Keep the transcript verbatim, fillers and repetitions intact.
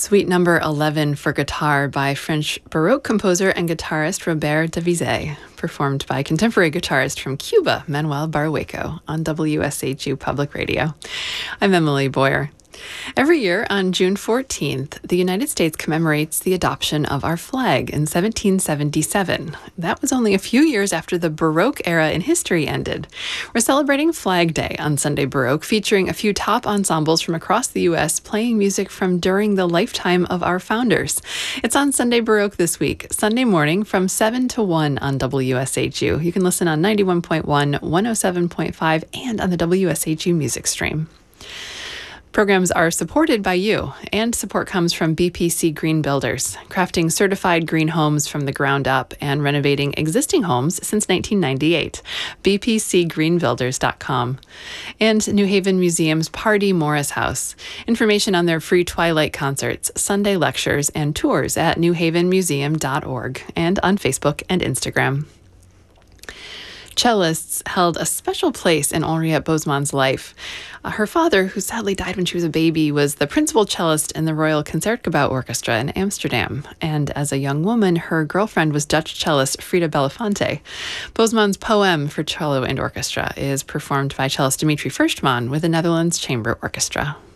Suite number eleven for guitar by French Baroque composer and guitarist Robert Devisay, performed by contemporary guitarist from Cuba, Manuel Barahueco, on W S H U Public Radio. I'm Emily Boyer. Every year on June fourteenth, the United States commemorates the adoption of our flag in seventeen seventy-seven. That was only a few years after the Baroque era in history ended. We're celebrating Flag Day on Sunday Baroque, featuring a few top ensembles from across the U S playing music from during the lifetime of our founders. It's on Sunday Baroque this week, Sunday morning from seven to one on W S H U. You can listen on ninety-one point one, one oh seven point five, and on the W S H U music stream. Programs are supported by you, and support comes from B P C Green Builders, crafting certified green homes from the ground up and renovating existing homes since nineteen ninety-eight. b p c green builders dot com. And New Haven Museum's Pardee Morris House. Information on their free Twilight concerts, Sunday lectures, and tours at new haven museum dot org and on Facebook and Instagram. Cellists held a special place in Henriette Bosman's life. Uh, her father, who sadly died when she was a baby, was the principal cellist in the Royal Concertgebouw Orchestra in Amsterdam. And as a young woman, her girlfriend was Dutch cellist Frida Belafonte. Bosman's poem for cello and orchestra is performed by cellist Dimitri Firstman with the Netherlands Chamber Orchestra.